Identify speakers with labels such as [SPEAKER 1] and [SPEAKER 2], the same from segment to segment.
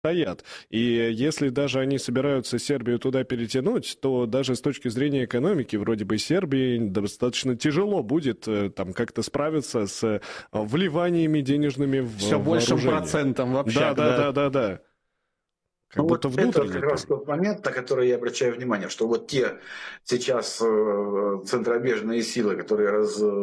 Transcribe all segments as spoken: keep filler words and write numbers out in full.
[SPEAKER 1] стоят. И если даже они собираются Сербию туда перетянуть, то даже с точки зрения экономики, вроде бы Сербии достаточно тяжело будет там как-то справиться с вливаниями денежными в
[SPEAKER 2] Все большим
[SPEAKER 1] вооружение.
[SPEAKER 2] Процентом вообще.
[SPEAKER 1] Да, да, да, да, да.
[SPEAKER 3] Как ну будто вот это как раз тот момент, на который я обращаю внимание, что вот те сейчас э, центробежные силы, которые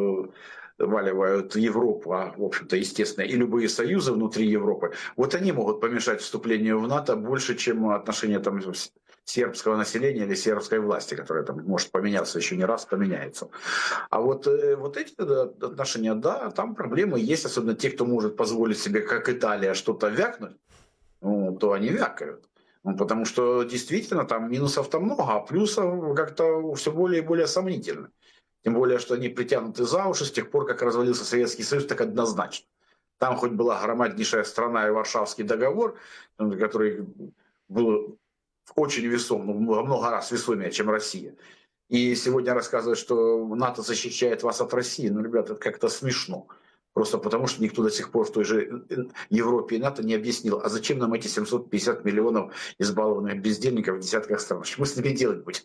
[SPEAKER 3] разваливают Европу, а в общем-то естественно и любые союзы внутри Европы, вот они могут помешать вступлению в НАТО больше, чем отношения там сербского населения или сербской власти, которая там может поменяться еще не раз, поменяется. А вот, э, вот эти да, отношения, да, там проблемы есть, особенно те, кто может позволить себе, как Италия, что-то вякнуть. Ну, то они вякают. Ну, потому что действительно там минусов-то много, а плюсов как-то все более и более сомнительно. Тем более, что они притянуты за уши с тех пор, как развалился Советский Союз, так однозначно. Там хоть была громаднейшая страна и Варшавский договор, который был очень весом, ну, во много раз весомее, чем Россия. И сегодня рассказывают, что НАТО защищает вас от России. Ну, ребята, это как-то смешно. Просто потому, что никто до сих пор в той же Европе и НАТО не объяснил, а зачем нам эти семьсот пятьдесят миллионов избалованных бездельников в десятках стран? Что мы с ними делать будем?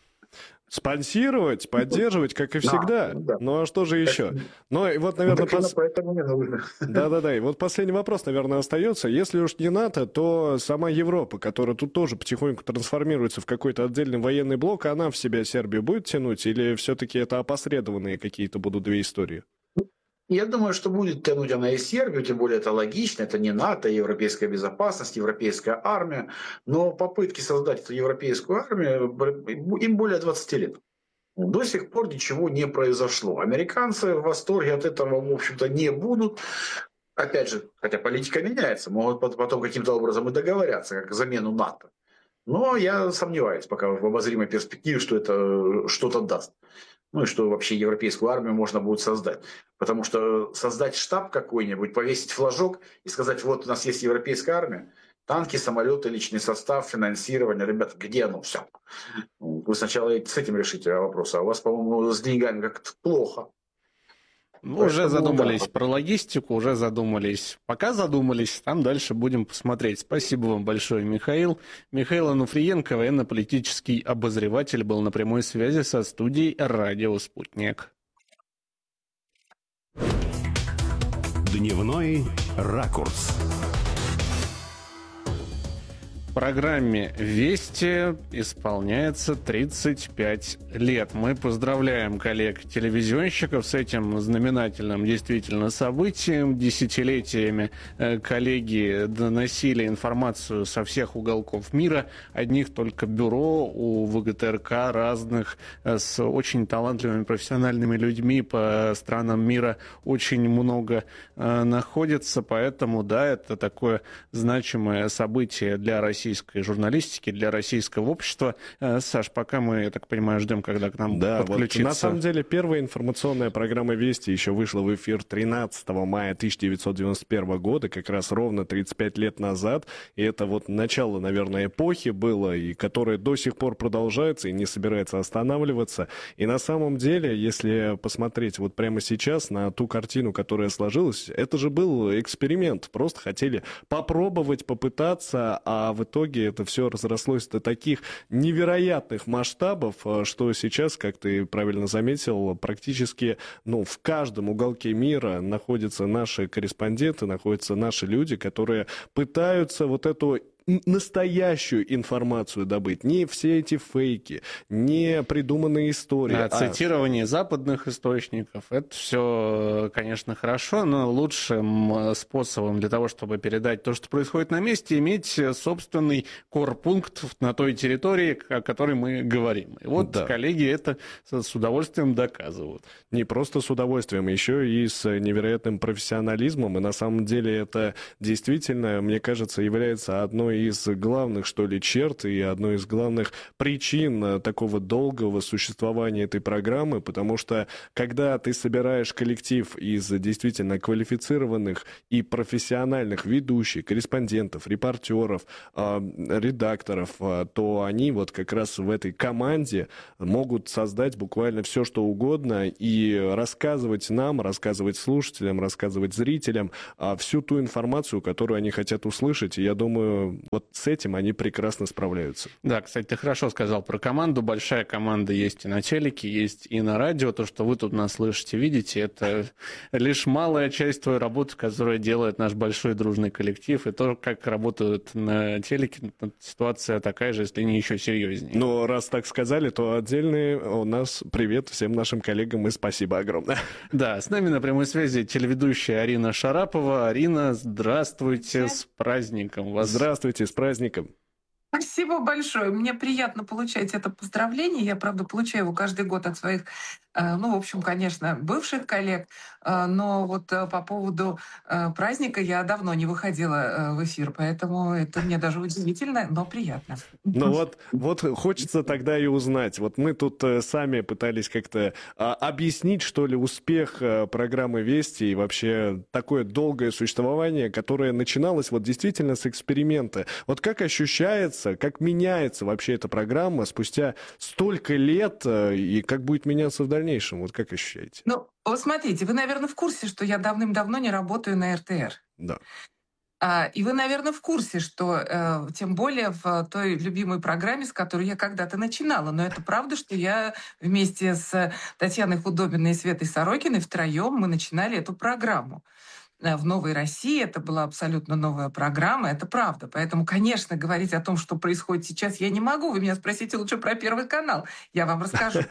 [SPEAKER 1] Спонсировать, поддерживать, как и всегда. Да, да. Ну а что же еще? Ну и вот, наверное,
[SPEAKER 3] ну, пос... поэтому не нужно.
[SPEAKER 1] Да-да-да. И вот последний вопрос, наверное, остается. Если уж не НАТО, то сама Европа, которая тут тоже потихоньку трансформируется в какой-то отдельный военный блок, она в себя Сербию будет тянуть? Или все-таки это опосредованные какие-то будут две истории?
[SPEAKER 3] Я думаю, что будет тянуть она и Сербию, тем более это логично, это не НАТО, европейская безопасность, европейская армия. Но попытки создать эту европейскую армию, им более двадцати лет. До сих пор ничего не произошло. Американцы в восторге от этого, в общем-то, не будут. Опять же, хотя политика меняется, могут потом каким-то образом и договорятся, как замену НАТО. Но я сомневаюсь пока в обозримой перспективе, что это что-то даст. Ну и что вообще европейскую армию можно будет создать. Потому что создать штаб какой-нибудь, повесить флажок и сказать, вот у нас есть европейская армия, танки, самолеты, личный состав, финансирование. Ребята, где оно все? Вы сначала с этим решите вопрос, а у вас, по-моему, с деньгами как-то плохо.
[SPEAKER 2] Ну, уже задумались да. про логистику, уже задумались. Пока задумались, там дальше будем посмотреть. Спасибо вам большое, Михаил. Михаил Онуфриенко, военно-политический обозреватель, был на прямой связи со студией «Радио Спутник».
[SPEAKER 4] Дневной ракурс.
[SPEAKER 2] В программе «Вести» исполняется тридцать пять лет. Мы поздравляем коллег-телевизионщиков с этим знаменательным действительно событием. Десятилетиями коллеги доносили информацию со всех уголков мира. Одних только бюро у ВГТРК разных с очень талантливыми профессиональными людьми по странам мира очень много находится. Поэтому, да, это такое значимое событие для России. Российской журналистики, для российского общества. Саш, пока мы, я так понимаю, ждем, когда к нам
[SPEAKER 1] да,
[SPEAKER 2] подключится.
[SPEAKER 1] Вот, на самом деле, первая информационная программа «Вести» еще вышла в эфир тринадцатого мая тысяча девятьсот девяносто первого года, как раз ровно тридцать пять лет назад. И это вот начало, наверное, эпохи было, и которое до сих пор продолжается и не собирается останавливаться. И на самом деле, если посмотреть вот прямо сейчас на ту картину, которая сложилась, это же был эксперимент. Просто хотели попробовать, попытаться, а в итоге это все разрослось до таких невероятных масштабов, что сейчас, как ты правильно заметил, практически ну, в каждом уголке мира находятся наши корреспонденты, находятся наши люди, которые пытаются вот эту настоящую информацию добыть. Не все эти фейки, не придуманные истории.
[SPEAKER 2] А, а... Цитирование западных источников, это все, конечно, хорошо, но лучшим способом для того, чтобы передать то, что происходит на месте, иметь собственный корпункт на той территории, о которой мы говорим. И вот да. коллеги это с удовольствием доказывают.
[SPEAKER 1] Не просто с удовольствием, еще и с невероятным профессионализмом. И на самом деле это действительно, мне кажется, является одной из главных, что ли, черт и одной из главных причин такого долгого существования этой программы, потому что когда ты собираешь коллектив из действительно квалифицированных и профессиональных ведущих, корреспондентов, репортеров, редакторов, то они вот как раз в этой команде могут создать буквально все, что угодно и рассказывать нам, рассказывать слушателям, рассказывать зрителям всю ту информацию, которую они хотят услышать. И я думаю, вот с этим они прекрасно справляются.
[SPEAKER 2] Да, кстати, ты хорошо сказал про команду. Большая команда есть и на телеке, есть и на радио. То, что вы тут нас слышите, видите, это лишь малая часть той работы, которую делает наш большой дружный коллектив. И то, как работают на телеке, ситуация такая же, если не еще серьезнее.
[SPEAKER 1] Но раз так сказали, то отдельный у нас привет всем нашим коллегам и спасибо огромное.
[SPEAKER 2] Да, с нами на прямой связи телеведущая Арина Шарапова. Арина, здравствуйте, с праздником вас.
[SPEAKER 1] Здравствуйте, с праздником.
[SPEAKER 4] Спасибо большое. Мне приятно получать это поздравление. Я, правда, получаю его каждый год от своих, ну, в общем, конечно, бывших коллег. Но вот по поводу праздника я давно не выходила в эфир, поэтому это мне даже удивительно, но приятно.
[SPEAKER 1] Ну вот, вот хочется тогда и узнать. Вот мы тут сами пытались как-то объяснить, что ли, успех программы «Вести» и вообще такое долгое существование, которое начиналось вот действительно с эксперимента. Вот как ощущается, как меняется вообще эта программа спустя столько лет и как будет меняться в дальнейшем? Вот как ощущаете?
[SPEAKER 4] Ну, вот смотрите, вы, наверное, в курсе, что я давным-давно не работаю на эр тэ эр.
[SPEAKER 1] Да.
[SPEAKER 4] А, и вы, наверное, в курсе, что э, тем более в той любимой программе, с которой я когда-то начинала. Но это правда, что я вместе с Татьяной Худобиной и Светой Сорокиной втроем мы начинали эту программу. В «Новой России» это была абсолютно новая программа, это правда. Поэтому, конечно, говорить о том, что происходит сейчас, я не могу. Вы меня спросите лучше про Первый канал, я вам расскажу.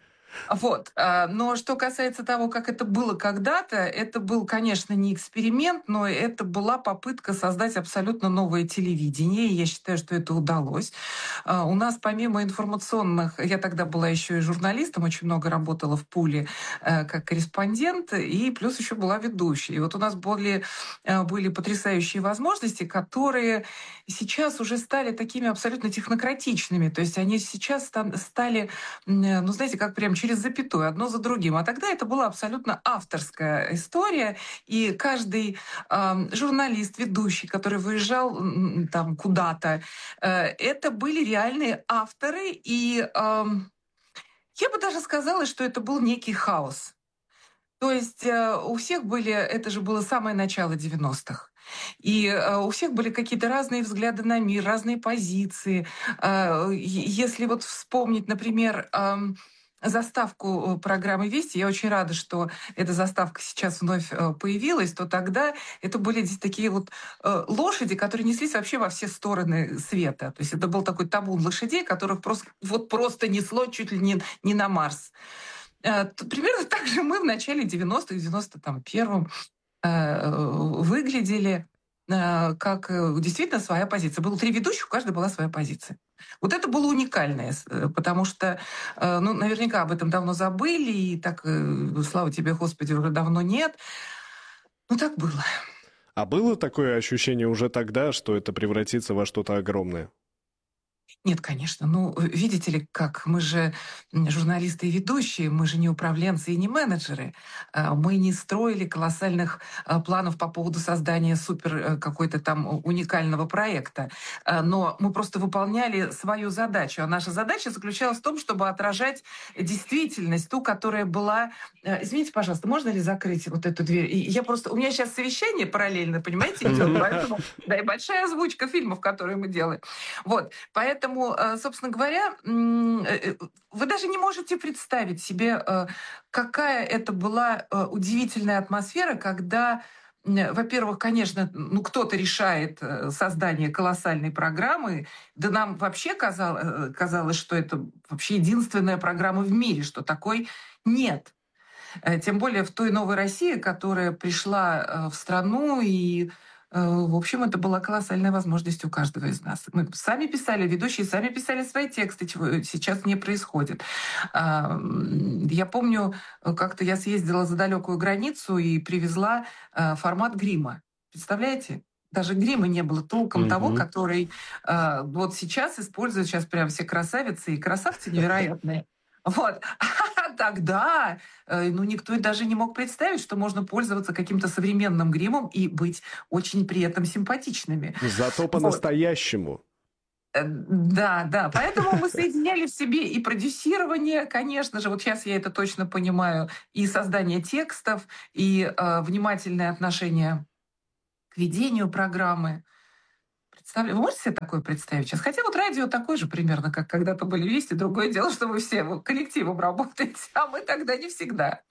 [SPEAKER 4] Вот. Но что касается того, как это было когда-то, это был, конечно, не эксперимент, но это была попытка создать абсолютно новое телевидение, и я считаю, что это удалось. У нас помимо информационных, я тогда была еще и журналистом, очень много работала в «Пуле» как корреспондент, и плюс еще была ведущей. И вот у нас были, были потрясающие возможности, которые сейчас уже стали такими абсолютно технократичными. То есть они сейчас стали, ну, знаете, как прям через запятую, одно за другим. А тогда это была абсолютно авторская история, и каждый э, журналист, ведущий, который выезжал э, там куда-то, э, это были реальные авторы, и э, я бы даже сказала, что это был некий хаос. То есть э, у всех были, это же было самое начало девяностых. И э, у всех были какие-то разные взгляды на мир, разные позиции. Э, если вот вспомнить, например, э, заставку программы «Вести», я очень рада, что эта заставка сейчас вновь появилась, то тогда это были здесь такие вот лошади, которые неслись вообще во все стороны света. То есть это был такой табун лошадей, которых просто, вот просто несло чуть ли не, не на Марс. Примерно так же мы в начале девяностых, в девяносто первом выглядели как действительно своя позиция. Было три ведущих, у каждой была своя позиция. Вот это было уникальное, потому что, ну, наверняка об этом давно забыли, и так, слава тебе, Господи, уже давно нет. Ну, так было.
[SPEAKER 1] А было такое ощущение уже тогда, что это превратится во что-то огромное?
[SPEAKER 4] Нет, конечно. Ну, видите ли, как мы же журналисты и ведущие, мы же не управленцы и не менеджеры. Мы не строили колоссальных планов по поводу создания супер какой-то там уникального проекта. Но мы просто выполняли свою задачу. А наша задача заключалась в том, чтобы отражать действительность, ту, которая была... Извините, пожалуйста, можно ли закрыть вот эту дверь? Я просто... У меня сейчас совещание параллельно, понимаете, идет, поэтому... Да, и большая озвучка фильмов, которые мы делаем. Вот, поэтому Поэтому, собственно говоря, вы даже не можете представить себе, какая это была удивительная атмосфера, когда, во-первых, конечно, ну, кто-то решает создание колоссальной программы, да нам вообще казалось, казалось, что это вообще единственная программа в мире, что такой нет. Тем более в той новой России, которая пришла в страну и... В общем, это была колоссальная возможность у каждого из нас. Мы сами писали, ведущие сами писали свои тексты, чего сейчас не происходит. Я помню, как-то я съездила за далекую границу и привезла формат грима. Представляете? даже грима не было толком
[SPEAKER 2] Мгм.
[SPEAKER 4] того, который э, вот сейчас используют сейчас прям все красавицы и красавцы невероятные. Вот. А тогда, э, ну, никто и даже не мог представить, что можно пользоваться каким-то современным гримом и быть очень при этом симпатичными.
[SPEAKER 1] Зато
[SPEAKER 4] Вот.
[SPEAKER 1] по-настоящему.
[SPEAKER 4] Э, Да, да, поэтому мы соединяли в себе и продюсирование, конечно же, вот сейчас я это точно понимаю, и создание текстов, и э, внимательное отношение к ведению программы. Представля- Вы можете себе такое представить сейчас? Хотя вот радио такое же примерно, как когда-то были вести. Другое дело, что вы все вот коллективом работаете, а мы тогда не всегда.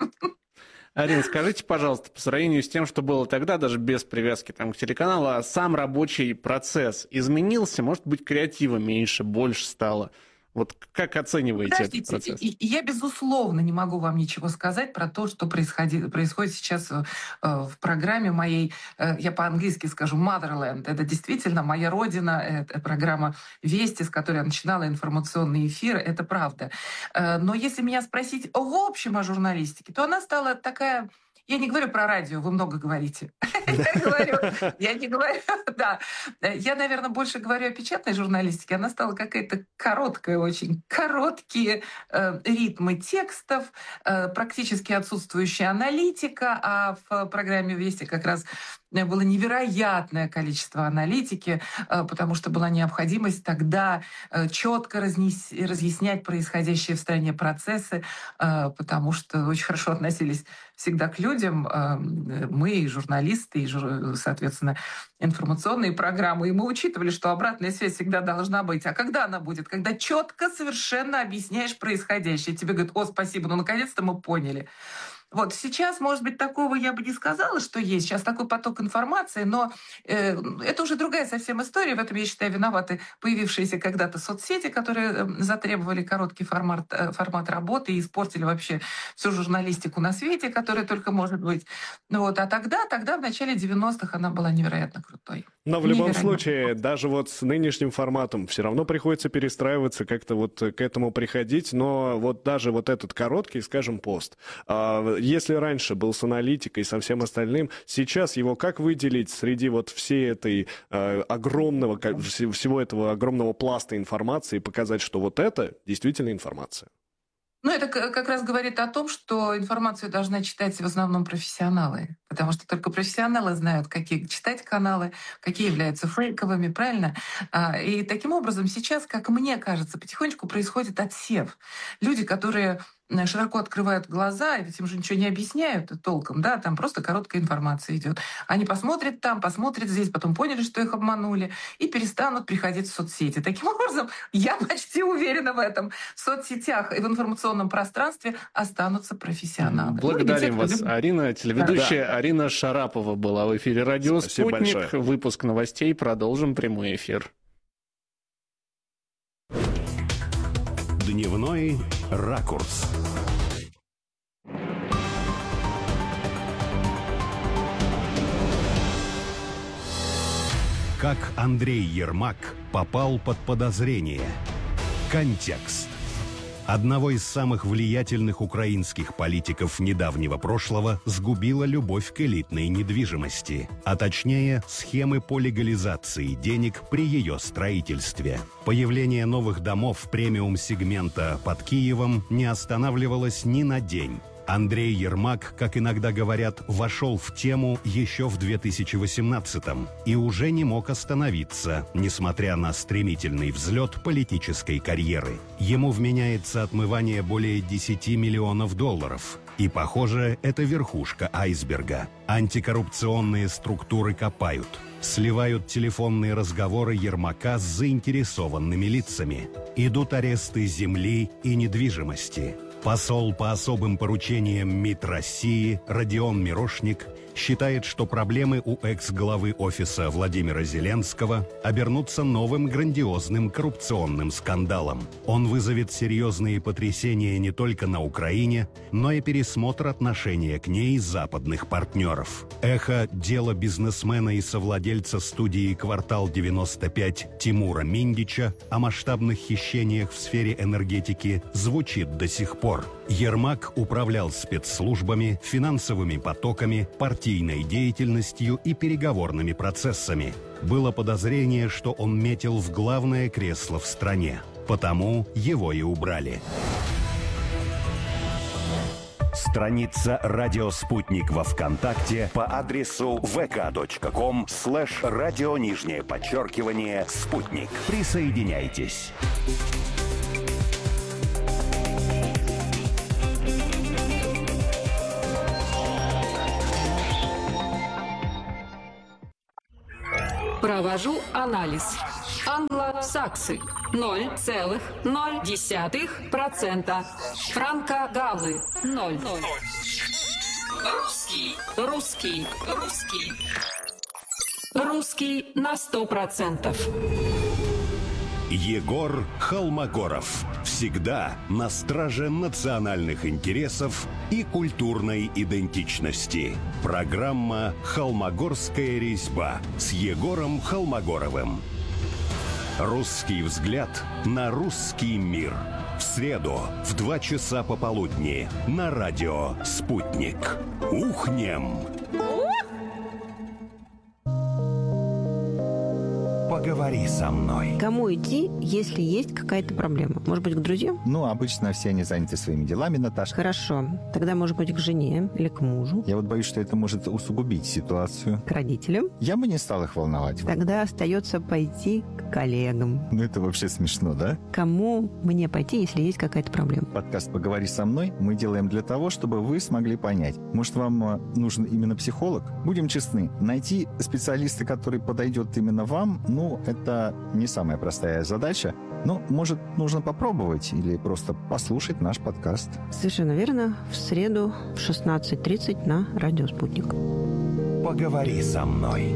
[SPEAKER 2] Арина, скажите, пожалуйста, по сравнению с тем, что было тогда, даже без привязки там, к телеканалу, а сам рабочий процесс изменился? Может быть, креатива меньше, больше стало? Вот как оцениваете этот
[SPEAKER 4] Подождите,
[SPEAKER 2] процесс?
[SPEAKER 4] и- и я, безусловно, не могу вам ничего сказать про то, что происходит, происходит сейчас э, в программе моей, э, я по-английски скажу, Motherland. Это действительно моя родина, это программа «Вести», с которой я начинала информационный эфир, это правда. Э, Но если меня спросить в общем о журналистике, то она стала такая... Я не говорю про радио, вы много говорите. Я говорю, я не говорю, да. Я, наверное, больше говорю о печатной журналистике. Она стала какая-то короткая очень. Короткие э, ритмы текстов, э, практически отсутствующая аналитика, а в программе «Вести» как раз было невероятное количество аналитики, э, потому что была необходимость тогда э, четко разнес- разъяснять происходящие в стране процессы, э, потому что очень хорошо относились всегда к людям. э, Мы, и журналисты, и, жур- соответственно, информационные программы, и мы учитывали, что обратная связь всегда должна быть. А когда она будет? Когда четко совершенно объясняешь происходящее. Тебе говорят: о, спасибо, ну наконец-то мы поняли. Вот сейчас, может быть, такого я бы не сказала, что есть. Сейчас такой поток информации, но э, это уже другая совсем история. В этом, я считаю, виноваты появившиеся когда-то соцсети, которые э, затребовали короткий формат, э, формат работы и испортили вообще всю журналистику на свете, которая только может быть. Ну вот. А тогда, тогда, в начале девяностых, она была невероятно крутой.
[SPEAKER 1] Но в любом
[SPEAKER 4] Невероятно.
[SPEAKER 1] случае, даже вот с нынешним форматом все равно приходится перестраиваться, как-то вот к этому приходить. Но вот даже вот этот короткий, скажем, пост, а, если раньше был с аналитикой, со всем остальным, сейчас его как выделить среди вот всей этой а, огромного, ко- вс- всего этого огромного пласта информации и показать, что вот это действительно информация?
[SPEAKER 4] Ну, это к- как раз говорит о том, что информацию должны читать в основном профессионалы, потому что только профессионалы знают, какие читать каналы, какие являются фейковыми, правильно? А, И таким образом сейчас, как мне кажется, потихонечку происходит отсев. Люди, которые м, широко открывают глаза, ведь им же ничего не объясняют толком, да, там просто короткая информация идет. Они посмотрят там, посмотрят здесь, потом поняли, что их обманули, и перестанут приходить в соцсети. Таким образом, я почти уверена в этом. В соцсетях и в информационном пространстве останутся профессионалы.
[SPEAKER 2] Благодарим
[SPEAKER 4] Ну, или те,
[SPEAKER 2] вас,
[SPEAKER 4] кто любит.
[SPEAKER 2] Арина. Телеведущая Арина Шарапова была в эфире «Радио
[SPEAKER 1] Спасибо
[SPEAKER 2] Спутник».
[SPEAKER 1] большое.
[SPEAKER 2] Выпуск новостей. Продолжим прямой эфир.
[SPEAKER 5] Дневной ракурс. Как Андрей Ермак попал под подозрение. Контекст. Одного из самых влиятельных украинских политиков недавнего прошлого сгубила любовь к элитной недвижимости, а точнее схемы по легализации денег при ее строительстве. Появление новых домов премиум-сегмента под Киевом не останавливалось ни на день. Андрей Ермак, как иногда говорят, вошел в тему еще в две тысячи восемнадцатом и уже не мог остановиться, несмотря на стремительный взлет политической карьеры. Ему вменяется отмывание более десяти миллионов долларов. И, похоже, это верхушка айсберга. Антикоррупционные структуры копают, сливают телефонные разговоры Ермака с заинтересованными лицами. Идут аресты земли и недвижимости. Посол по особым поручениям МИД России Родион Мирошник считает, что проблемы у экс-главы офиса Владимира Зеленского обернутся новым грандиозным коррупционным скандалом. Он вызовет серьезные потрясения не только на Украине, но и пересмотр отношения к ней западных партнеров. Эхо дела бизнесмена и совладельца студии «Квартал девяносто пять» Тимура Миндича о масштабных хищениях в сфере энергетики звучит до сих пор. Ермак управлял спецслужбами, финансовыми потоками, партийными партийной деятельностью и переговорными процессами. Было подозрение, что он метил в главное кресло в стране. Потому его и убрали. Страница «Радио Спутник» во ВКонтакте по адресу vk.com слэш радио нижнее подчеркивание «Спутник». Присоединяйтесь.
[SPEAKER 6] Провожу анализ. Англосаксы ноль целых ноль десятых процента. Франко-галлы ноль. Русский, русский, русский. Русский на сто процентов.
[SPEAKER 5] Егор Холмогоров. Всегда на страже национальных интересов и культурной идентичности. Программа «Холмогорская резьба» с Егором Холмогоровым. Русский взгляд на русский мир. В среду в два часа пополудни на радио «Спутник». Ухнем! Поговори со мной.
[SPEAKER 7] Кому идти, если есть какая-то проблема? Может быть, к друзьям?
[SPEAKER 8] Ну, обычно все они заняты своими делами, Наташа.
[SPEAKER 7] Хорошо. Тогда, может быть, к жене или к мужу?
[SPEAKER 8] Я вот боюсь, что это может усугубить ситуацию.
[SPEAKER 7] К родителям?
[SPEAKER 8] Я бы не стал их волновать.
[SPEAKER 7] Тогда остается пойти к коллегам.
[SPEAKER 8] Ну, это вообще смешно, да?
[SPEAKER 7] Кому мне пойти, если есть какая-то проблема?
[SPEAKER 8] Подкаст «Поговори со мной» мы делаем для того, чтобы вы смогли понять. Может, вам нужен именно психолог? Будем честны, найти специалиста, который подойдет именно вам, ну, это не самая простая задача. Но, может, нужно попробовать или просто послушать наш подкаст.
[SPEAKER 7] Совершенно верно. В среду в шестнадцать тридцать на радио «Спутник».
[SPEAKER 5] Поговори со мной.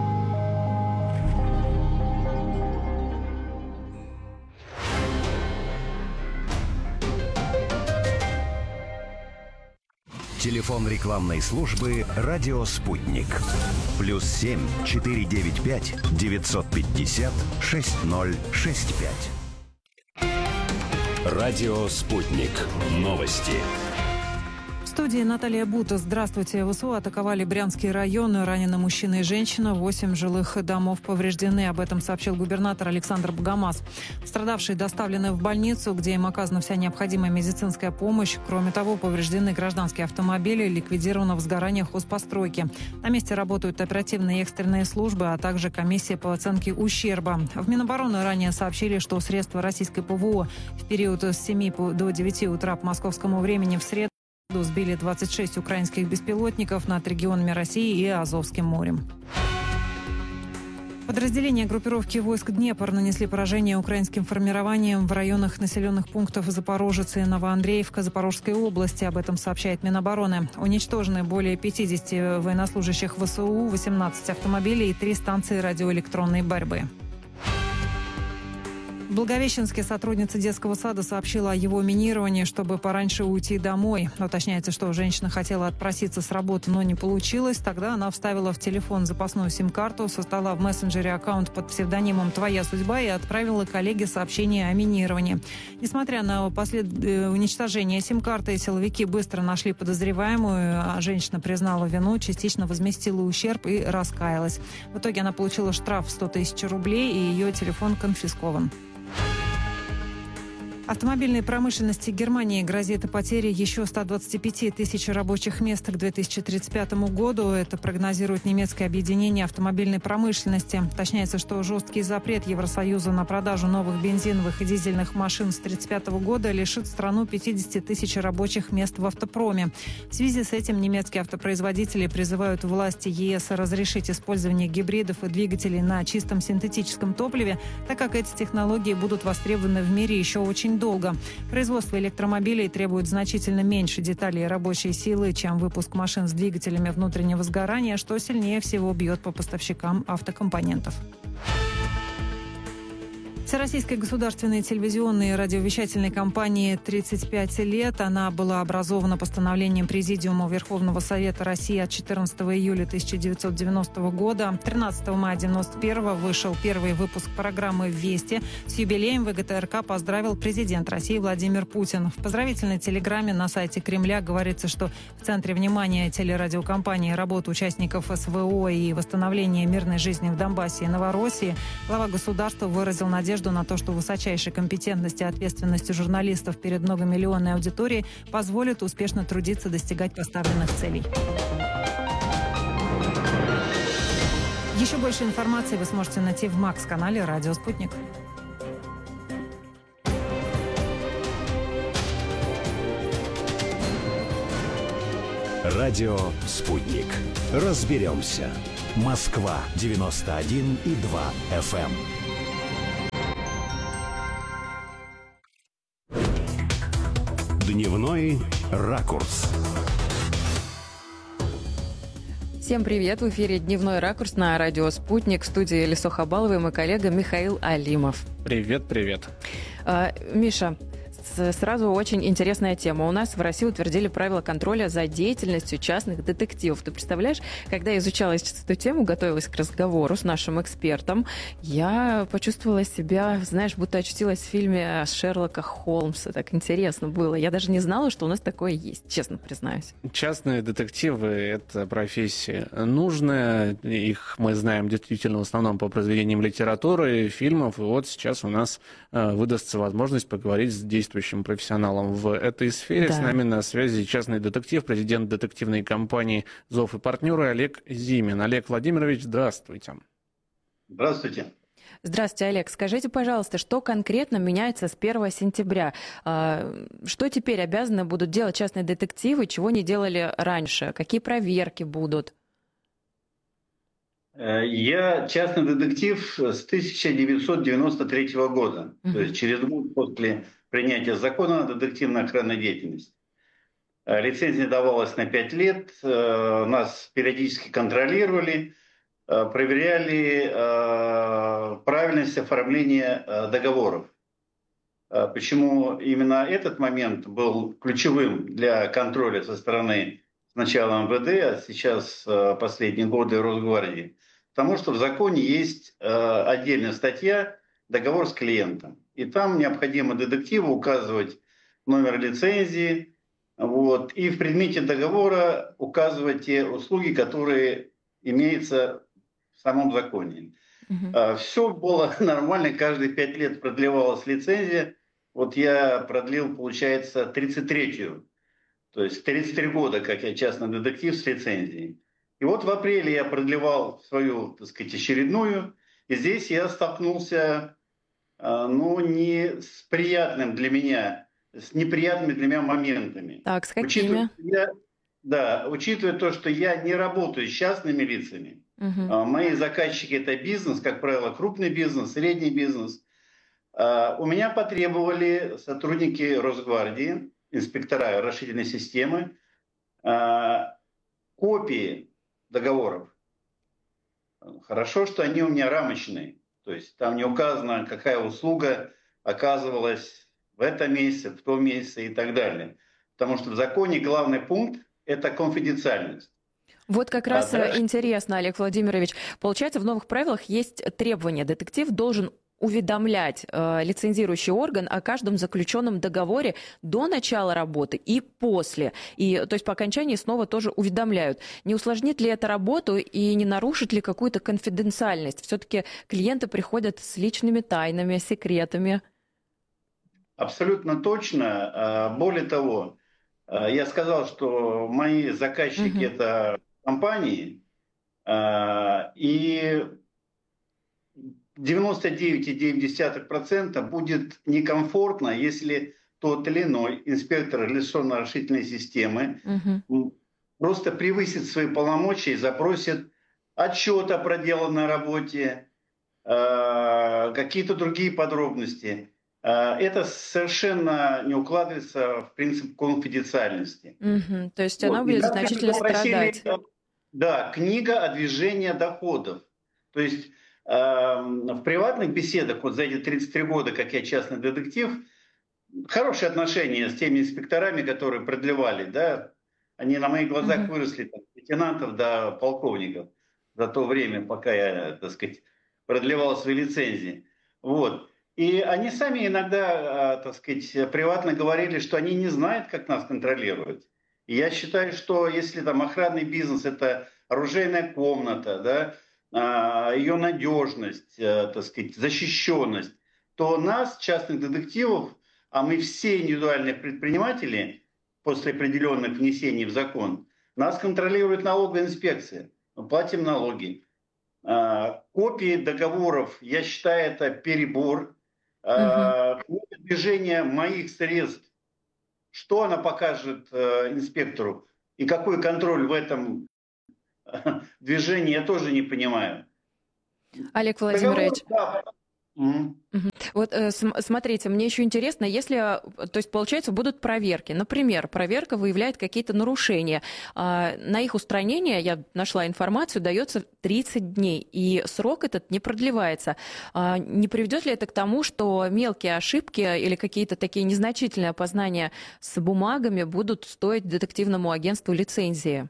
[SPEAKER 5] Телефон рекламной службы «Радио Спутник». Плюс семь четыре девять пять девятьсот пятьдесят шесть ноль шесть пять. «Радио Спутник». Новости.
[SPEAKER 9] В студии Наталья Бута. Здравствуйте. ВСУ атаковали Брянский район. Ранены мужчина и женщина. Восемь жилых домов повреждены. Об этом сообщил губернатор Александр Богомаз. Пострадавшие доставлены в больницу, где им оказана вся необходимая медицинская помощь. Кроме того, повреждены гражданские автомобили, ликвидировано возгорание хозпостройки. На месте работают оперативные и экстренные службы, а также комиссия по оценке ущерба. В Минобороны ранее сообщили, что средства российской ПВО в период с семи до девяти утра по московскому времени в среду сбили двадцать шесть украинских беспилотников над регионами России и Азовским морем. Подразделения группировки войск «Днепр» нанесли поражение украинским формированиям в районах населенных пунктов Запорожицы и Новоандреевка Запорожской области. Об этом сообщает Минобороны. Уничтожены более пятидесяти военнослужащих ВСУ, восемнадцать автомобилей и три станции радиоэлектронной борьбы. В Благовещенске сотрудница детского сада сообщила о его минировании, чтобы пораньше уйти домой. Уточняется, что женщина хотела отпроситься с работы, но не получилось. Тогда она вставила в телефон запасную сим-карту, создала в мессенджере аккаунт под псевдонимом «Твоя судьба» и отправила коллеге сообщение о минировании. Несмотря на послед... уничтожение сим-карты, силовики быстро нашли подозреваемую, а женщина признала вину, частично возместила ущерб и раскаялась. В итоге она получила штраф в сто тысяч рублей, и ее телефон конфискован. Автомобильной промышленности Германии грозит потеря еще ста двадцати пяти тысяч рабочих мест к две тысячи тридцать пятому году. Это прогнозирует немецкое объединение автомобильной промышленности. Уточняется, что жесткий запрет Евросоюза на продажу новых бензиновых и дизельных машин с две тысячи тридцать пятого года лишит страну пятидесяти тысяч рабочих мест в автопроме. В связи с этим немецкие автопроизводители призывают власти ЕС разрешить использование гибридов и двигателей на чистом синтетическом топливе, так как эти технологии будут востребованы в мире еще очень долго. Производство электромобилей требует значительно меньше деталей и рабочей силы, чем выпуск машин с двигателями внутреннего сгорания, что сильнее всего бьет по поставщикам автокомпонентов. Всероссийской государственной телевизионной и радиовещательной компании тридцать пять лет. Она была образована постановлением Президиума Верховного Совета России от четырнадцатого июля тысяча девятьсот девяностого года. тринадцатого мая девяносто первого вышел первый выпуск программы «Вести». С юбилеем ВГТРК поздравил президент России Владимир Путин. В поздравительной телеграмме на сайте Кремля говорится, что в центре внимания телерадиокомпании работа участников СВО и восстановление мирной жизни в Донбассе и Новороссии. Глава государства выразил надежду на то, что высочайшая компетентность и ответственность журналистов перед многомиллионной аудиторией позволит успешно трудиться, достигать поставленных целей. Еще больше информации вы сможете найти в Макс-канале «Радио Спутник».
[SPEAKER 5] Радио «Спутник». Разберемся. Москва девяносто один и два эф эм. Дневной ракурс.
[SPEAKER 10] Всем привет! В эфире «Дневной ракурс» на радио «Спутник». В студии Лисо Хабалова и мой коллега Михаил Алимов.
[SPEAKER 2] Привет, привет.
[SPEAKER 10] А, Миша, сразу очень интересная тема. У нас в России утвердили правила контроля за деятельностью частных детективов. Ты представляешь, когда я изучала сейчас эту тему, готовилась к разговору с нашим экспертом, я почувствовала себя, знаешь, будто очутилась в фильме Шерлока Холмса. Так интересно было. Я даже не знала, что у нас такое есть, честно признаюсь.
[SPEAKER 2] Частные детективы – это профессия нужная. Их мы знаем действительно в основном по произведениям литературы, фильмов. И вот сейчас у нас выдастся возможность поговорить с действующим профессионалом в этой сфере. Да. С нами на связи частный детектив, президент детективной компании «Зов и партнеры» Олег Зимин. Олег Владимирович, здравствуйте.
[SPEAKER 11] Здравствуйте.
[SPEAKER 10] Здравствуйте, Олег. Скажите, пожалуйста, что конкретно меняется с первого сентября? Что теперь обязаны будут делать частные детективы, чего не делали раньше? Какие проверки будут?
[SPEAKER 11] Я частный детектив с тысяча девятьсот девяносто третьего года, uh-huh. то есть через год после принятия закона о детективной охранной деятельности. Лицензия давалась на пять лет, нас периодически контролировали, проверяли правильность оформления договоров. Почему именно этот момент был ключевым для контроля со стороны сначала эм вэ дэ, а сейчас последние годы Росгвардии? Потому что в законе есть отдельная статья «Договор с клиентом». И там необходимо детективу указывать номер лицензии, вот, и в предмете договора указывать те услуги, которые имеются в самом законе. Uh-huh. Все было нормально, каждые пять лет продлевалась лицензия. Вот я продлил, получается, тридцать третью. То есть тридцать три года, как я частный детектив с лицензией. И вот в апреле я продлевал свою, так сказать, очередную. И здесь я столкнулся, ну, не с приятным для меня, с неприятными для меня моментами.
[SPEAKER 10] Так, с какими?
[SPEAKER 11] Учитывая, я, да, учитывая то, что я не работаю с частными лицами, угу. Мои заказчики – это бизнес, как правило, крупный бизнес, средний бизнес. У меня потребовали сотрудники Росгвардии, инспектора расширенной системы, копии договоров. Хорошо, что они у меня рамочные. То есть там не указано, какая услуга оказывалась в этом месяце, в том месяце и так далее. Потому что в законе главный пункт – это конфиденциальность.
[SPEAKER 10] Вот как раз
[SPEAKER 11] а, да.
[SPEAKER 10] интересно, Олег Владимирович. Получается, в новых правилах есть требование. Детектив должен уведомлять э, лицензирующий орган о каждом заключенном договоре до начала работы и после. И, то есть по окончании снова тоже уведомляют. Не усложнит ли это работу и не нарушит ли какую-то конфиденциальность? Все-таки клиенты приходят с личными тайнами, секретами.
[SPEAKER 11] Абсолютно точно. Более того, я сказал, что мои заказчики угу. это компании, и девяносто девять целых девять десятых процента будет некомфортно, если тот или иной инспектор лицензионно-разрешительной системы угу. просто превысит свои полномочия и запросит отчет о проделанной работе, э, какие-то другие подробности. Э, это совершенно не укладывается в принцип конфиденциальности.
[SPEAKER 10] Угу. То есть вот. Она будет значительно страдать.
[SPEAKER 11] Да, книга о движении доходов. То есть в приватных беседах, вот за эти тридцать три года, как я частный детектив, хорошие отношения с теми инспекторами, которые продлевали, да, они на моих глазах mm-hmm. выросли там, лейтенантов до полковников за то время, пока я, так сказать, продлевал свои лицензии. Вот. И они сами иногда, так сказать, приватно говорили, что они не знают, как нас контролировать. И я считаю, что если там охранный бизнес – это оружейная комната, да, ее надежность, так сказать, защищенность, то нас, частных детективов, а мы все индивидуальные предприниматели, после определенных внесений в закон, нас контролирует налоговая инспекция. Мы платим налоги. Копии договоров, я считаю, это перебор. Угу. Движение моих средств, что она покажет инспектору и какой контроль в этом движении, я тоже не понимаю.
[SPEAKER 10] Олег Владимирович.
[SPEAKER 11] Договор, да. Mm-hmm.
[SPEAKER 10] Вот э, смотрите, мне еще интересно, если, то есть, получается, будут проверки. Например, проверка выявляет какие-то нарушения. Э, на их устранение, я нашла информацию, дается тридцать дней, и срок этот не продлевается. Э, не приведет ли это к тому, что мелкие ошибки или какие-то такие незначительные опознания с бумагами будут стоить детективному агентству лицензии?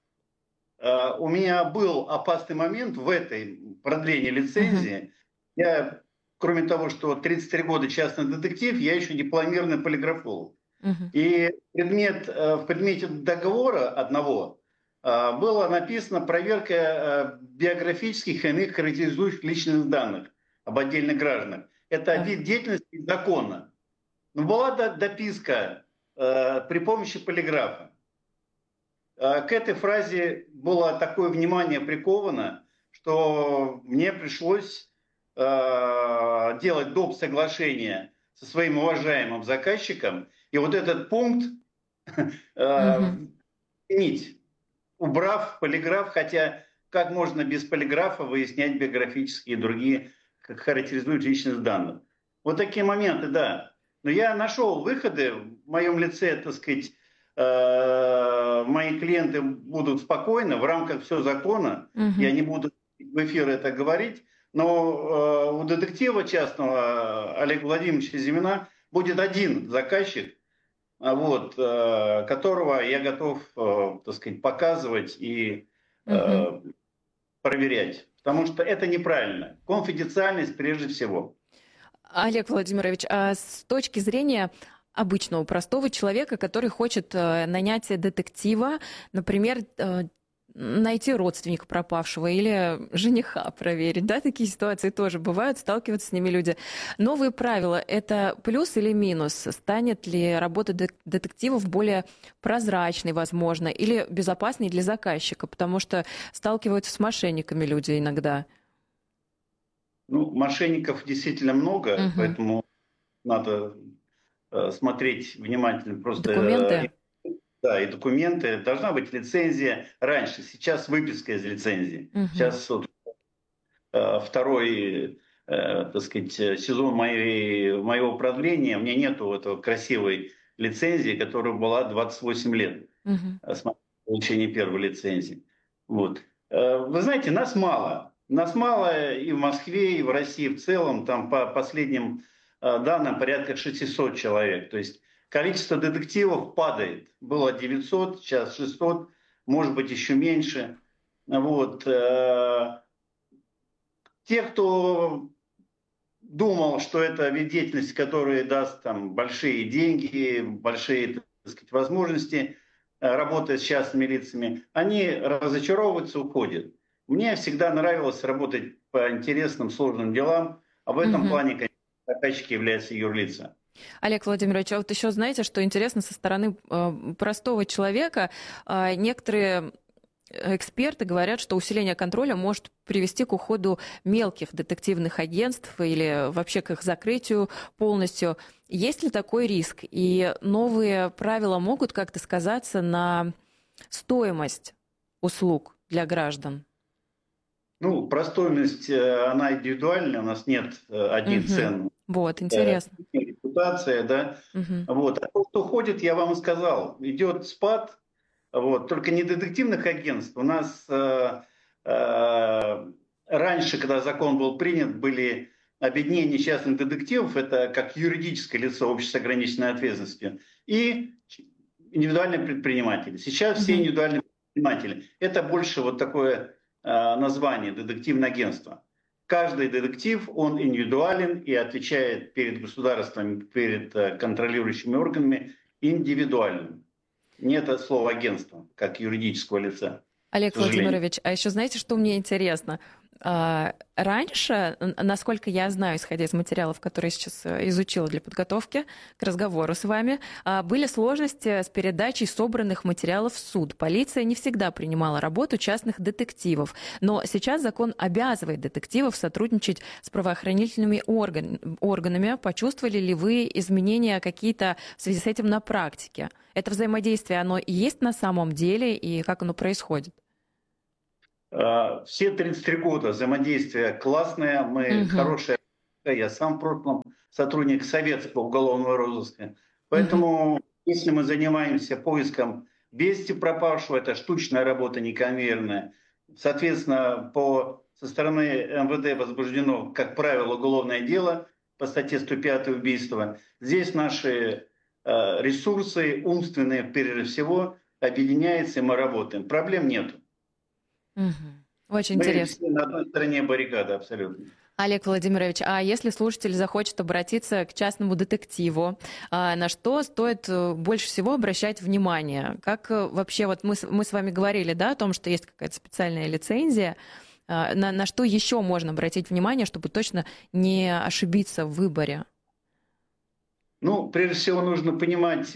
[SPEAKER 11] Uh, у меня был опасный момент в этой продлении лицензии. Uh-huh. Я... Кроме того, что тридцать три года частный детектив, я еще дипломированный полиграфолог. Uh-huh. И предмет, в предмете договора одного было написано проверка биографических и иных характеризующих личных данных об отдельных гражданах. Это uh-huh. вид деятельности закона. Но была дописка при помощи полиграфа. К этой фразе было такое внимание приковано, что мне пришлось делать доп. Соглашение со своим уважаемым заказчиком, и вот этот пункт изменить, угу. убрав полиграф, хотя как можно без полиграфа выяснять биографические и другие, как характеризуют личность данных. Вот такие моменты, да. Но я нашел выходы, в моем лице, так сказать, мои клиенты будут спокойны, в рамках всего закона, угу. я не буду в эфир это говорить, но э, у детектива частного Олега Владимировича Зимина будет один заказчик, вот, э, которого я готов, э, так сказать, показывать и э, угу. проверять. Потому что это неправильно. Конфиденциальность прежде всего.
[SPEAKER 10] Олег Владимирович, а с точки зрения обычного, простого человека, который хочет э, нанять детектива, например, э, найти родственника пропавшего или жениха проверить, да, такие ситуации тоже бывают, сталкиваются с ними люди. Новые правила – это плюс или минус? Станет ли работа детективов более прозрачной, возможно, или безопасней для заказчика, потому что сталкиваются с мошенниками люди иногда?
[SPEAKER 11] Ну, мошенников действительно много, угу. поэтому надо э, смотреть внимательно просто...
[SPEAKER 10] Документы?
[SPEAKER 11] Да, и документы. Должна быть лицензия раньше. Сейчас выписка из лицензии. Угу. Сейчас вот, э, второй, э, так сказать, сезон моей, моего продления. У меня нету этого красивой лицензии, которая была двадцать восемь лет. Угу. С получения первой лицензии. Вот. Э, вы знаете, нас мало. Нас мало и в Москве, и в России в целом. Там по последним э, данным порядка шестьсот человек. То есть количество детективов падает. Было девятьсот, сейчас шестьсот, может быть, еще меньше. Вот. Те, кто думал, что это вид деятельности, который даст там большие деньги, большие, так сказать, возможности, работая с частными лицами, они разочаровываются, уходят. Мне всегда нравилось работать по интересным, сложным делам, а в этом mm-hmm. плане, конечно, заказчики являются юрлица.
[SPEAKER 10] Олег Владимирович, а вот еще знаете, что интересно со стороны э, простого человека, э, некоторые эксперты говорят, что усиление контроля может привести к уходу мелких детективных агентств или вообще к их закрытию полностью. Есть ли такой риск? И новые правила могут как-то сказаться на стоимость услуг для граждан?
[SPEAKER 11] Ну, про стоимость, она индивидуальная, у нас нет одних угу. цен.
[SPEAKER 10] Вот, интересно.
[SPEAKER 11] Репутация, да. Угу. Вот. А то, что ходит, я вам сказал, идет спад, вот, только не детективных агентств. У нас э, э, раньше, когда закон был принят, были объединения частных детективов, это как юридическое лицо, общество с ограниченной ответственностью, и индивидуальные предприниматели. Сейчас все индивидуальные предприниматели. Это больше вот такое э, название, детективное агентство. Каждый детектив, он индивидуален и отвечает перед государством, перед э, контролирующими органами индивидуально. Нет слова агентство, как юридического лица.
[SPEAKER 10] Олег Владимирович, а еще знаете, что мне интересно? Раньше, насколько я знаю, исходя из материалов, которые я сейчас изучила для подготовки к разговору с вами, были сложности с передачей собранных материалов в суд. Полиция не всегда принимала работу частных детективов, но сейчас закон обязывает детективов сотрудничать с правоохранительными орган, органами. Почувствовали ли вы изменения какие-то в связи с этим на практике? Это взаимодействие, оно и есть на самом деле, и как оно происходит?
[SPEAKER 11] Все тридцать три года взаимодействие классное, мы угу. хорошие. Я сам в прошлом сотрудник советского уголовного розыска. Поэтому, угу. если мы занимаемся поиском вести пропавшего, это штучная работа, некоммерная. Соответственно, по, со стороны эм вэ дэ возбуждено, как правило, уголовное дело по статье сто пять убийства. Здесь наши э, ресурсы умственные, прежде всего, объединяются, и мы работаем. Проблем нет.
[SPEAKER 10] Угу. Очень
[SPEAKER 11] Мы
[SPEAKER 10] интересно.
[SPEAKER 11] на одной стороне баррикады, абсолютно.
[SPEAKER 10] Олег Владимирович, а если слушатель захочет обратиться к частному детективу, на что стоит больше всего обращать внимание? Как вообще, вот мы, мы с вами говорили, да, о том, что есть какая-то специальная лицензия, на, на что еще можно обратить внимание, чтобы точно не ошибиться в выборе?
[SPEAKER 11] Ну, прежде всего нужно понимать,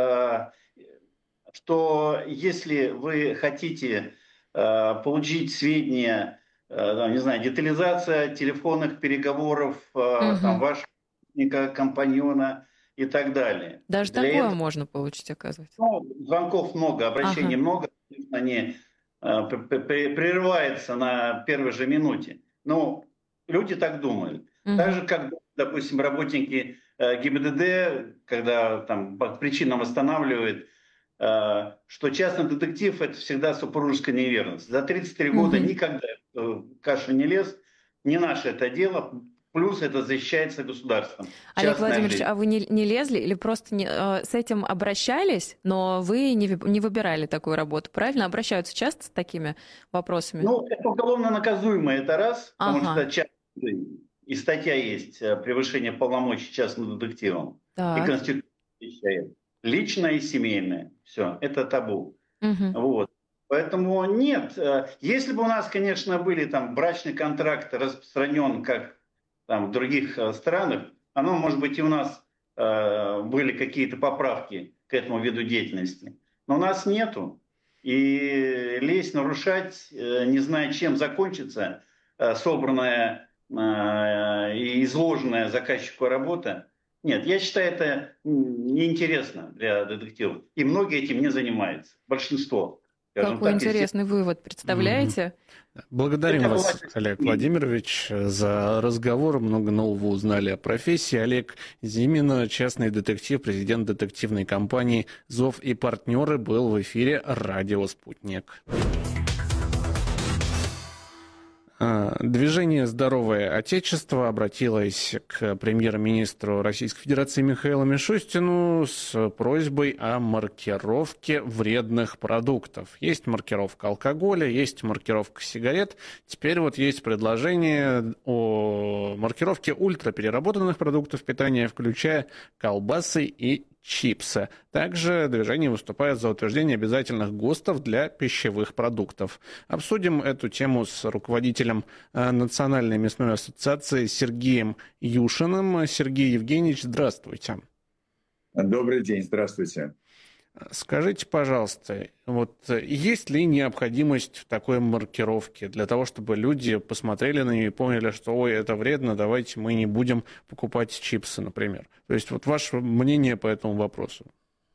[SPEAKER 11] что если вы хотите получить сведения, не знаю, детализация телефонных переговоров угу. там, вашего компаньона и так далее.
[SPEAKER 10] Даже Для такое этого, можно получить, оказывается.
[SPEAKER 11] Ну, звонков много, обращений ага. много, они прерываются на первой же минуте. Но люди так думают. Угу. Так же, как, допустим, работники гэ бэ дэ дэ, когда там, по причинам останавливают, что частный детектив – это всегда супружеская неверность. За тридцать три года угу. никогда в кашу не лез, не наше это дело, плюс это защищается государством.
[SPEAKER 10] Олег Владимирович, жизнь. А вы не, не лезли или просто не, э, с этим обращались, но вы не, не выбирали такую работу, правильно? Обращаются часто с такими вопросами?
[SPEAKER 11] Ну, это уголовно наказуемо, это раз, ага. потому что частный, и статья есть «Превышение полномочий частным детективом». Так. И Конституция защищает. Личное и семейное. Все, это табу. Угу. Вот. Поэтому нет. Если бы у нас, конечно, были там брачный контракт распространен, как там в других странах, оно, может быть, и у нас э, были какие-то поправки к этому виду деятельности. Но у нас нету. И лезть, нарушать, э, не зная, чем закончится э, собранная э, и изложенная заказчику работа, нет, я считаю, это неинтересно для детективов. И многие этим не занимаются. Большинство.
[SPEAKER 10] Какой так, интересный если... вывод, представляете?
[SPEAKER 2] Благодарим это вас, была... Олег Владимирович, за разговор. Много нового узнали о профессии. Олег Зимин, частный детектив, президент детективной компании «Зов и партнеры», был в эфире «Радио Спутник». Движение «Здоровое Отечество» обратилось к премьер-министру Российской Федерации Михаилу Мишустину с просьбой о маркировке вредных продуктов. Есть маркировка алкоголя, есть маркировка сигарет. Теперь вот есть предложение о маркировке ультрапереработанных продуктов питания, включая колбасы и чипсы. Также движение выступает за утверждение обязательных ГОСТов для пищевых продуктов. Обсудим эту тему с руководителем Национальной мясной ассоциации Сергеем Юшиным. Сергей Евгеньевич, здравствуйте.
[SPEAKER 12] Добрый день, здравствуйте.
[SPEAKER 2] Скажите, пожалуйста, вот есть ли необходимость в такой маркировке для того, чтобы люди посмотрели на нее и поняли, что ой, это вредно, давайте мы не будем покупать чипсы, например. То есть вот ваше мнение по этому вопросу?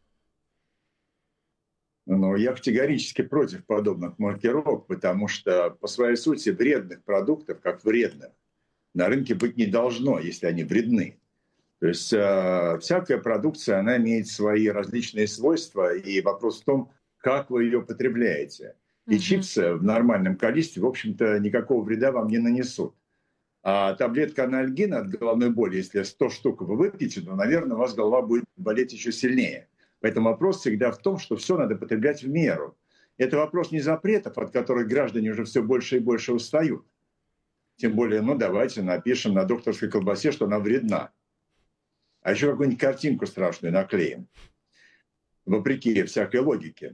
[SPEAKER 12] Ну, я категорически против подобных маркировок, потому что по своей сути вредных продуктов, как вредных, на рынке быть не должно, если они вредны. То есть э, всякая продукция, она имеет свои различные свойства, и вопрос в том, как вы ее потребляете. И mm-hmm. чипсы в нормальном количестве, в общем-то, никакого вреда вам не нанесут. А таблетка анальгина от головной боли, если сто штук вы выпьете, то, наверное, у вас голова будет болеть еще сильнее. Поэтому вопрос всегда в том, что все надо потреблять в меру. Это вопрос не запретов, от которых граждане уже все больше и больше устают. Тем более, ну давайте напишем на докторской колбасе, что она вредна. А еще какую-нибудь картинку страшную наклеим. Вопреки всякой логике.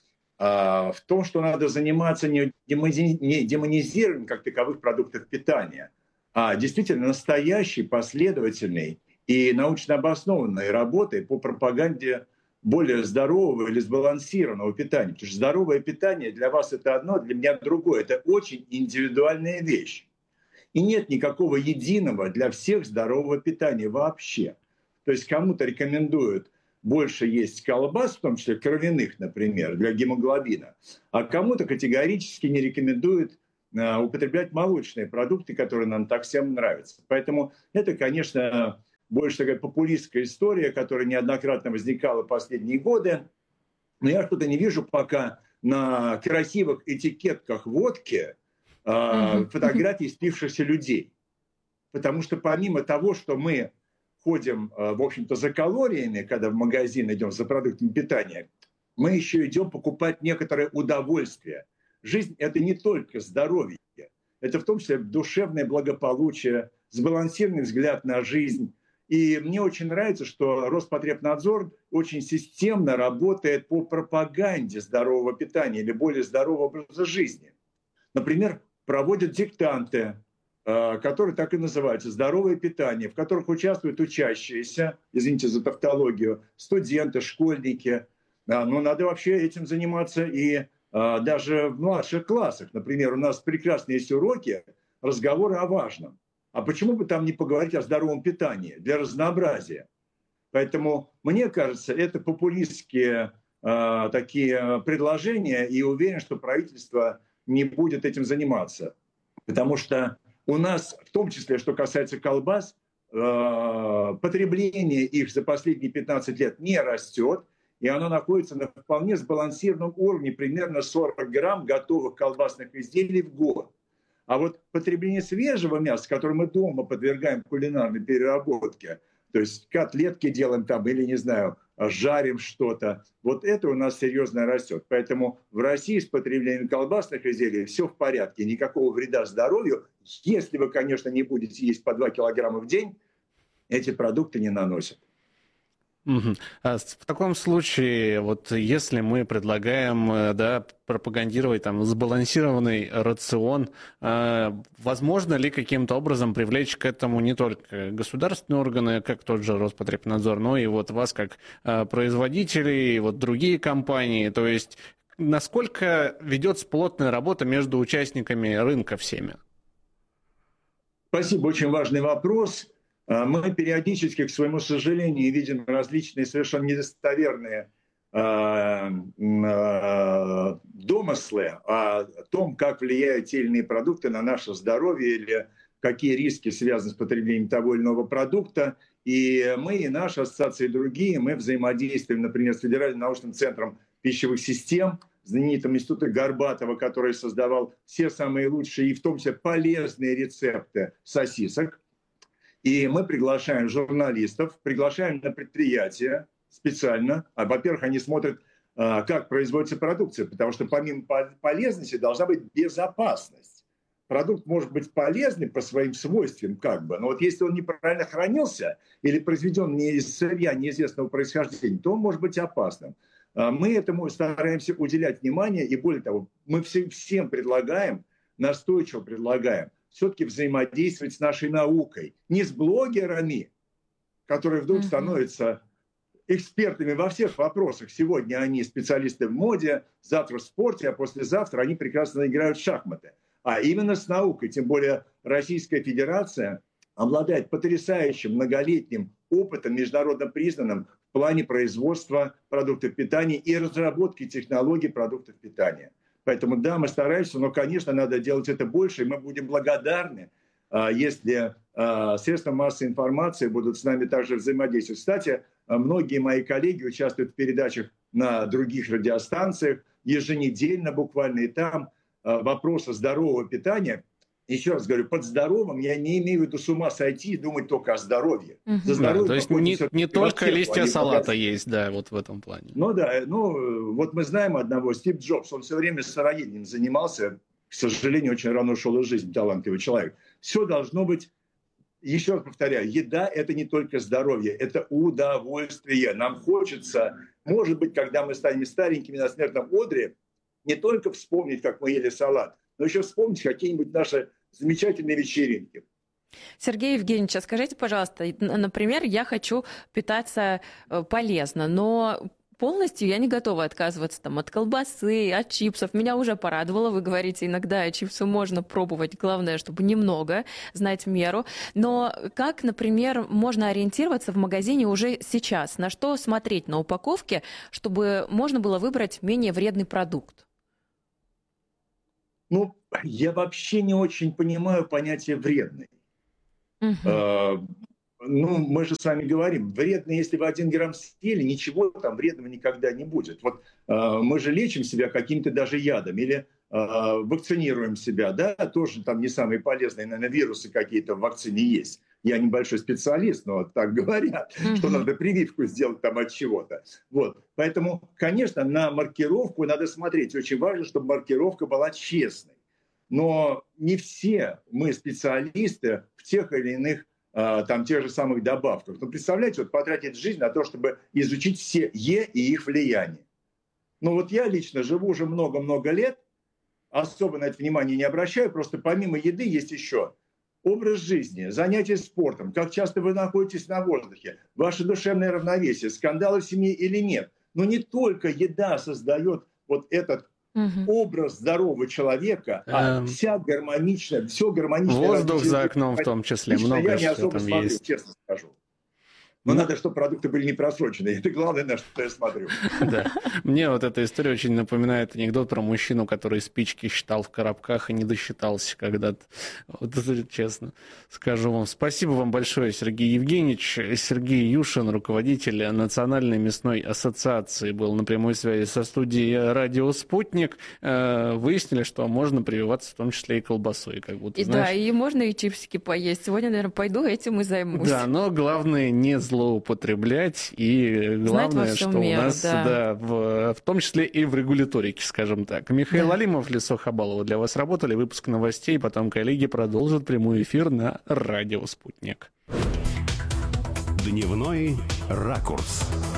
[SPEAKER 12] А в том, что надо заниматься не демонизированием как таковых продуктов питания, а действительно настоящей, последовательной и научно обоснованной работой по пропаганде более здорового или сбалансированного питания. Потому что здоровое питание для вас это одно, для меня другое. Это очень индивидуальная вещь. И нет никакого единого для всех здорового питания вообще. То есть кому-то рекомендуют больше есть колбас, в том числе кровяных, например, для гемоглобина, а кому-то категорически не рекомендуют а, употреблять молочные продукты, которые нам так всем нравятся. Поэтому это, конечно, больше такая популистская история, которая неоднократно возникала в последние годы. Но я что-то не вижу пока на красивых этикетках водки а, фотографий спившихся людей. Потому что помимо того, что мы ходим, в общем-то, за калориями, когда в магазин идем за продуктами питания, мы еще идем покупать некоторое удовольствие. Жизнь – это не только здоровье, это в том числе душевное благополучие, сбалансированный взгляд на жизнь. И мне очень нравится, что Роспотребнадзор очень системно работает по пропаганде здорового питания или более здорового образа жизни. Например, проводят диктанты, которые так и называются «Здоровое питание», в которых участвуют учащиеся, извините за тавтологию, студенты, школьники. Но надо вообще этим заниматься и даже в младших классах. Например, у нас прекрасно есть уроки, разговоры о важном. А почему бы там не поговорить о здоровом питании для разнообразия? Поэтому, мне кажется, это популистские э, такие предложения, и уверен, что правительство не будет этим заниматься. Потому что у нас, в том числе, что касается колбас, потребление их за последние пятнадцать лет не растет, и оно находится на вполне сбалансированном уровне, примерно сорок грамм готовых колбасных изделий в год. А вот потребление свежего мяса, которое мы дома подвергаем кулинарной переработке, то есть котлетки делаем там или, не знаю, жарим что-то, вот это у нас серьезно растет. Поэтому в России с потреблением колбасных изделий все в порядке, никакого вреда здоровью. Если вы, конечно, не будете есть по два килограмма в день, эти продукты не наносят.
[SPEAKER 2] Угу. А в таком случае, вот если мы предлагаем, да, пропагандировать там сбалансированный рацион, э, возможно ли каким-то образом привлечь к этому не только государственные органы, как тот же Роспотребнадзор, но и вот вас как э, производителей, и вот другие компании, то есть насколько ведется плотная работа между участниками рынка всеми?
[SPEAKER 12] Спасибо, очень важный вопрос. Мы периодически, к своему сожалению, видим различные совершенно недостоверные э, э, домыслы о том, как влияют те или иные продукты на наше здоровье или какие риски связаны с потреблением того или иного продукта. И мы, и наша ассоциация, и другие, мы взаимодействуем, например, с Федеральным научным центром пищевых систем, знаменитым институтом Горбатова, который создавал все самые лучшие и в том числе полезные рецепты сосисок. И мы приглашаем журналистов, приглашаем на предприятия специально. А, во-первых, они смотрят, как производится продукция, потому что помимо полезности должна быть безопасность. Продукт может быть полезным по своим свойствам, как бы, но вот если он неправильно хранился или произведен не из сырья неизвестного происхождения, то он может быть опасным. Мы этому стараемся уделять внимание, и более того, мы всем предлагаем, настойчиво предлагаем, все-таки взаимодействовать с нашей наукой. Не с блогерами, которые вдруг uh-huh. становятся экспертами во всех вопросах. Сегодня они специалисты в моде, завтра в спорте, а послезавтра они прекрасно играют в шахматы. А именно с наукой. Тем более Российская Федерация обладает потрясающим многолетним опытом, международно признанным в плане производства продуктов питания и разработки технологий продуктов питания. Поэтому, да, мы стараемся, но, конечно, надо делать это больше, и мы будем благодарны, если средства массовой информации будут с нами также взаимодействовать. Кстати, многие мои коллеги участвуют в передачах на других радиостанциях, еженедельно буквально, и там э, вопросы здорового питания. Еще раз говорю, под здоровым я не имею в виду с ума сойти и думать только о здоровье.
[SPEAKER 2] Угу. За здоровье да, то есть не, не только листья а салата есть, да, вот в этом плане.
[SPEAKER 12] Ну да, ну вот мы знаем одного, Стив Джобс, он все время сыроедением занимался, к сожалению, очень рано ушел из жизни, талантливый человек. Все должно быть, еще раз повторяю, еда – это не только здоровье, это удовольствие. Нам хочется, может быть, когда мы станем старенькими на смертном одре, не только вспомнить, как мы ели салат, но еще вспомнить какие-нибудь наши замечательные вечеринки.
[SPEAKER 10] Сергей Евгеньевич, а скажите, пожалуйста, например, я хочу питаться полезно, но полностью я не готова отказываться там, от колбасы, от чипсов. Меня уже порадовало, вы говорите, иногда чипсы можно пробовать, главное, чтобы немного, знать меру. Но как, например, можно ориентироваться в магазине уже сейчас? На что смотреть на упаковке, чтобы можно было выбрать менее вредный продукт?
[SPEAKER 12] Ну, я вообще не очень понимаю понятие «вредный». Uh-huh. А, ну, мы же с вами говорим, вредно, если вы один грамм съели, ничего там вредного никогда не будет. Вот а, мы же лечим себя каким-то даже ядом или а, вакцинируем себя, да, тоже там не самые полезные, наверное, вирусы какие-то в вакцине есть. Я небольшой специалист, но так говорят, uh-huh. что надо прививку сделать там от чего-то. Вот. Поэтому, конечно, на маркировку надо смотреть. Очень важно, чтобы маркировка была честной. Но не все мы специалисты в тех или иных там тех же самых добавках. Ну, представляете, вот потратить жизнь на то, чтобы изучить все Е и их влияние. Ну вот я лично живу уже много-много лет, особо на это внимание не обращаю, просто помимо еды есть еще образ жизни, занятия спортом, как часто вы находитесь на воздухе, ваше душевное равновесие, скандалы в семье или нет. Но не только еда создает вот этот угу. образ здорового человека, а эм... вся гармоничная, все гармоничное.
[SPEAKER 2] Воздух за окном в том числе,
[SPEAKER 12] лично
[SPEAKER 2] много
[SPEAKER 12] я не особо
[SPEAKER 2] там
[SPEAKER 12] смотрю,
[SPEAKER 2] есть.
[SPEAKER 12] Честно скажу. Но ну, надо, чтобы продукты были не просрочены. Это главное, на что я смотрю.
[SPEAKER 2] Да. Мне вот эта история очень напоминает анекдот про мужчину, который спички считал в коробках и не досчитался когда-то. Вот это честно скажу вам. Спасибо вам большое, Сергей Евгеньевич. Сергей Юшин, руководитель Национальной мясной ассоциации, был на прямой связи со студией «Радио Спутник». Выяснили, что можно прививаться в том числе и колбасой. Как будто,
[SPEAKER 10] и
[SPEAKER 2] знаешь...
[SPEAKER 10] да, и можно и чипсики поесть. Сегодня, наверное, пойду этим и займусь.
[SPEAKER 2] Да, но главное не злоупотреблять. злоупотреблять, и главное, что меру, у нас, да. Да, в, в том числе и в регуляторике, скажем так. Михаил да. Алимов, Лисо Хабалова для вас работали. Выпуск новостей, потом коллеги продолжат прямой эфир на радио «Спутник».
[SPEAKER 5] Дневной ракурс.